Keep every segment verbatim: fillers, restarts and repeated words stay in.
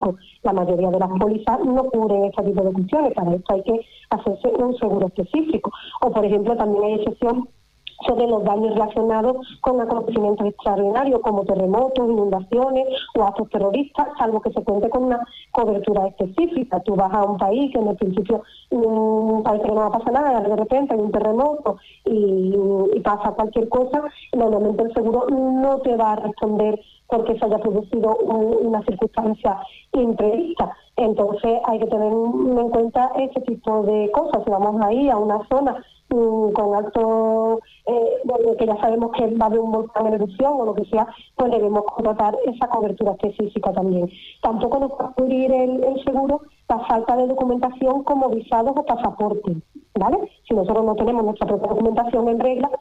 médico. La mayoría de las pólizas no cubren este tipo de cuestiones, para esto hay que hacerse un seguro específico. O, por ejemplo, también hay excepción sobre los daños relacionados con acontecimientos extraordinarios como terremotos, inundaciones o actos terroristas, salvo que se cuente con una cobertura específica. Tú vas a un país que en el principio un país que no va a pasar nada, de repente hay un terremoto y, y pasa cualquier cosa, normalmente el seguro no te va a responder porque se haya producido un, una circunstancia imprevista. Entonces hay que tener en cuenta ese tipo de cosas. Si vamos ahí a una zona mmm, con alto, eh, bueno, que ya sabemos que va a haber un volcán en erupción o lo que sea, pues debemos contratar esa cobertura específica también. Tampoco nos va a cubrir el, el seguro la falta de documentación como visados o pasaportes, ¿vale? Si nosotros no tenemos nuestra propia documentación en regla,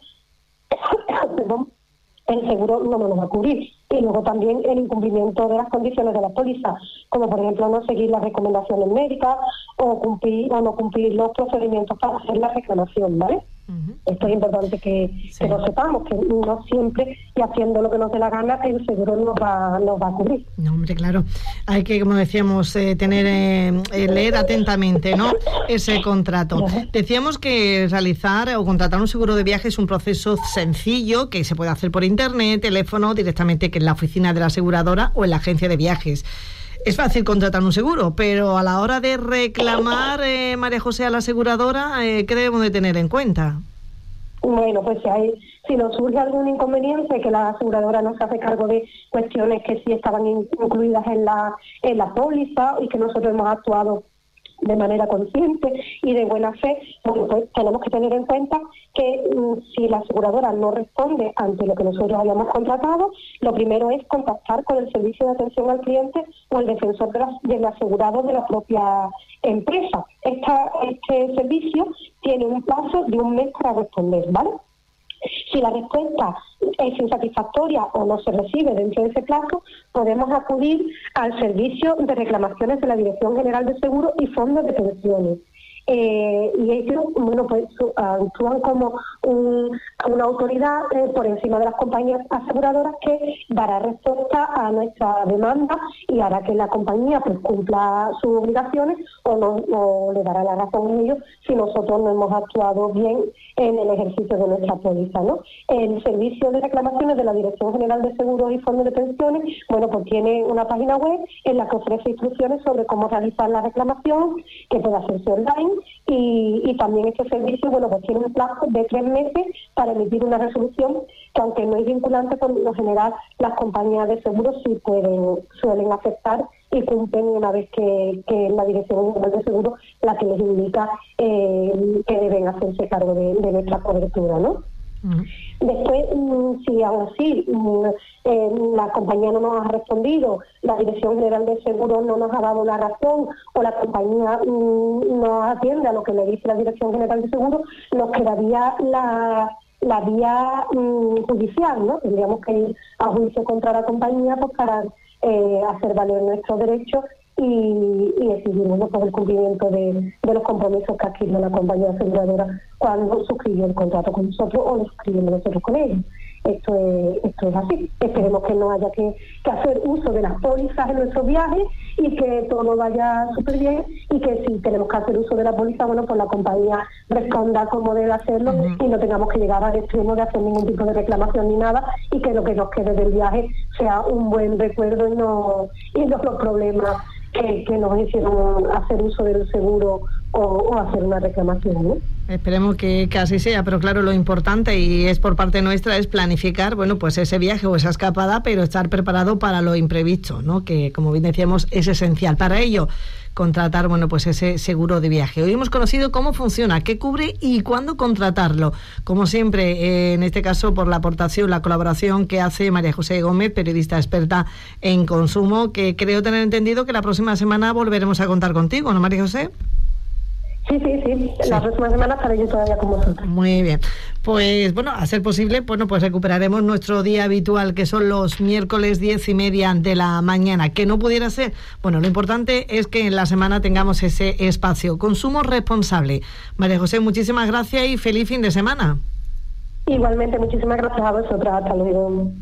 perdón, el seguro no nos lo va a cubrir. Y luego también el incumplimiento de las condiciones de la póliza, como por ejemplo no seguir las recomendaciones médicas o cumplir o no cumplir los procedimientos para hacer la reclamación, ¿vale? Uh-huh. Esto es importante que, sí. que lo sepamos, que no siempre y haciendo lo que nos dé la gana el seguro nos va, nos va a cubrir. No, hombre, claro. Hay que, como decíamos, eh, tener eh, eh, leer atentamente, ¿no?, ese contrato. Uh-huh. Decíamos que realizar o contratar un seguro de viaje es un proceso sencillo que se puede hacer por internet, teléfono, directamente que en la oficina de la aseguradora o en la agencia de viajes. Es fácil contratar un seguro, pero a la hora de reclamar, eh, María José, a la aseguradora, eh, ¿qué debemos de tener en cuenta? Bueno, pues si, hay, si nos surge algún inconveniente, que la aseguradora no se hace cargo de cuestiones que sí estaban incluidas en la, en la póliza y que nosotros hemos actuado de manera consciente y de buena fe, bueno, pues tenemos que tener en cuenta que um, si la aseguradora no responde ante lo que nosotros hayamos contratado, lo primero es contactar con el servicio de atención al cliente o el defensor de la, del asegurado de la propia empresa. Esta, este servicio tiene un plazo de un mes para responder, ¿vale? Si la respuesta es insatisfactoria o no se recibe dentro de ese plazo, podemos acudir al servicio de reclamaciones de la Dirección General de Seguros y Fondos de Pensiones. Eh, y ellos, bueno, pues actúan como un, una autoridad eh, por encima de las compañías aseguradoras que dará respuesta a nuestra demanda y hará que la compañía pues cumpla sus obligaciones o, no, o le dará la razón a ellos si nosotros no hemos actuado bien en el ejercicio de nuestra póliza, ¿no? El servicio de reclamaciones de la Dirección General de Seguros y Fondos de Pensiones, bueno, pues tiene una página web en la que ofrece instrucciones sobre cómo realizar la reclamación, que puede hacerse online. Y, y también este servicio, bueno, pues tiene un plazo de tres meses para emitir una resolución que, aunque no es vinculante, por lo general las compañías de seguros sí pueden, suelen aceptar y cumplen una vez que, que la Dirección General de Seguros la que les indica eh, que deben hacerse cargo de, de nuestra cobertura, ¿no? Uh-huh. Después, si aún así eh, la compañía no nos ha respondido, la Dirección General de Seguros no nos ha dado la razón o la compañía mm, no atiende a lo que le dice la Dirección General de Seguros, nos quedaría la, la vía mm, judicial, ¿no? Tendríamos que ir a juicio contra la compañía pues, para eh, hacer valer nuestros derechos y, y exigirnos por el cumplimiento de, de los compromisos que adquirió la compañía aseguradora cuando suscribió el contrato con nosotros o lo suscribimos nosotros con ellos. Esto es, esto es así. Esperemos que no haya que, que hacer uso de las pólizas en nuestros viajes y que todo vaya súper bien y que si tenemos que hacer uso de la póliza, bueno, pues la compañía responda como debe hacerlo uh-huh. y no tengamos que llegar al extremo de hacer ningún tipo de reclamación ni nada y que lo que nos quede del viaje sea un buen recuerdo y no, y no los problemas que, que nos hicieron hacer uso del seguro o, o hacer una reclamación, ¿no? Esperemos que, que así sea, pero claro, lo importante y es por parte nuestra es planificar, bueno, pues ese viaje o esa escapada, pero estar preparado para lo imprevisto, ¿no? Que, como bien decíamos, es esencial. Para ello, contratar, bueno, pues ese seguro de viaje. Hoy hemos conocido cómo funciona, qué cubre y cuándo contratarlo. Como siempre, eh, en este caso, por la aportación, la colaboración que hace María José Gómez, periodista experta en consumo, que creo tener entendido que la próxima semana volveremos a contar contigo, ¿no, María José? Sí, sí, sí. sí. La próxima semana estaré yo todavía con vosotros. Muy bien. Pues, bueno, a ser posible, bueno, pues recuperaremos nuestro día habitual, que son los miércoles diez y media de la mañana. Que no pudiera ser, bueno, lo importante es que en la semana tengamos ese espacio. Consumo responsable. María José, muchísimas gracias y feliz fin de semana. Igualmente, muchísimas gracias a vosotras. Hasta luego.